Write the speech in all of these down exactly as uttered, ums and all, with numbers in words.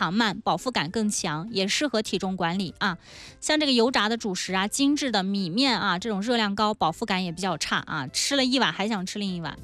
长慢，饱腹感更强，也适合体重管理啊。像这个油炸的主食啊，精致的米面啊，这种热量高，饱腹感也比较差啊，吃了一碗还想吃另一碗。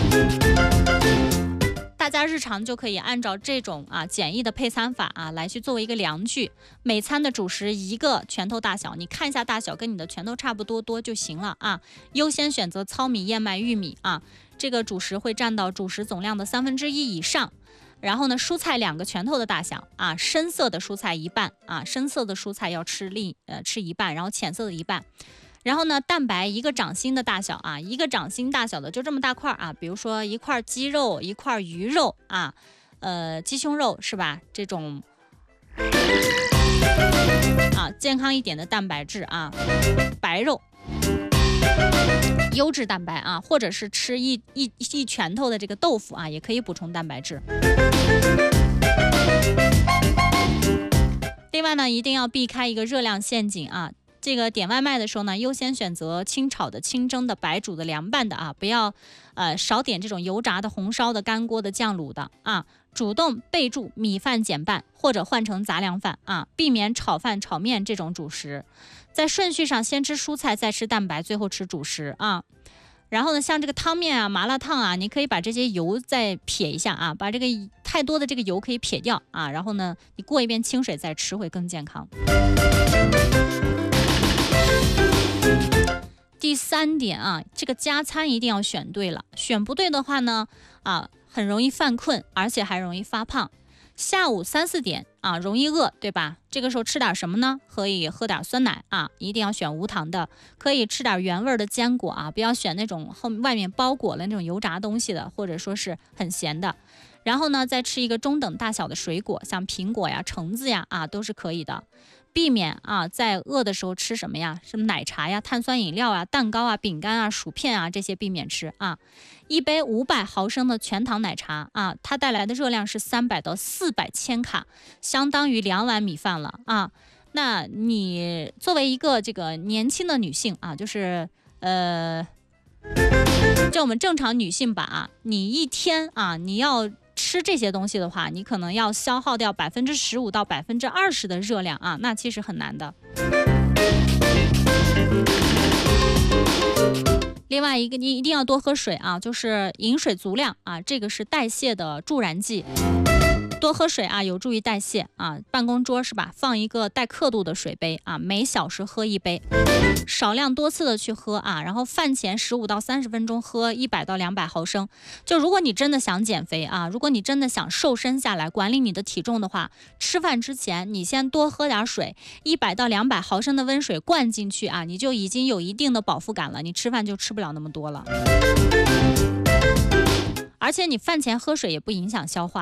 大家日常就可以按照这种啊简易的配餐法啊来去作为一个量具，每餐的主食一个拳头大小，你看一下大小跟你的拳头差不多多就行了啊。优先选择糙米、燕麦、玉米啊，这个主食会占到主食总量的三分之一以上。然后呢，蔬菜两个拳头的大小啊，深色的蔬菜一半啊，深色的蔬菜要吃另呃吃一半，然后浅色的一半。然后呢，蛋白一个掌心的大小啊，一个掌心大小的就这么大块啊，比如说一块鸡肉，一块鱼肉啊，呃，鸡胸肉是吧？这种啊，健康一点的蛋白质啊，白肉，优质蛋白啊，或者是吃一一一拳头的这个豆腐啊，也可以补充蛋白质。另外呢，一定要避开一个热量陷阱啊。这个点外卖的时候呢，优先选择清炒的、清蒸的、白煮的、凉拌的啊，不要呃少点这种油炸的、红烧的、干锅的、酱卤的啊。主动备注米饭减半或者换成杂粮饭啊，避免炒饭、炒面这种主食。在顺序上，先吃蔬菜，再吃蛋白，最后吃主食啊。然后呢，像这个汤面啊、麻辣烫啊，你可以把这些油再撇一下啊，把这个太多的这个油可以撇掉啊。然后呢，你过一遍清水再吃会更健康。第三点啊，这个加餐一定要选对了，选不对的话呢，啊，很容易犯困，而且还容易发胖。下午三四点啊，容易饿，对吧？这个时候吃点什么呢？可以喝点酸奶啊，一定要选无糖的。可以吃点原味的坚果啊，不要选那种后外面包裹了那种油炸东西的，或者说是很咸的。然后呢，再吃一个中等大小的水果，像苹果呀、橙子呀啊，都是可以的。避免啊，在饿的时候吃什么呀？什么奶茶呀、碳酸饮料啊、蛋糕啊、饼干啊、薯片啊，这些避免吃啊。一杯五百毫升的全糖奶茶啊，它带来的热量是三百到四百千卡，相当于两碗米饭了啊。那你作为一个这个年轻的女性啊，就是呃，就我们正常女性吧啊，你一天啊，你要吃这些东西的话，你可能要消耗掉百分之十五到百分之二十的热量啊，那其实很难的。另外一个，你一定要多喝水啊，就是饮水足量啊，这个是代谢的助燃剂。多喝水啊，有助于代谢啊。办公桌是吧，放一个带刻度的水杯啊，每小时喝一杯，少量多次的去喝啊。然后饭前十五到三十分钟喝一百到两百毫升。就如果你真的想减肥啊，如果你真的想瘦身下来，管理你的体重的话，吃饭之前你先多喝点水，一百到两百毫升的温水灌进去啊，你就已经有一定的饱腹感了，你吃饭就吃不了那么多了。而且你饭前喝水也不影响消化。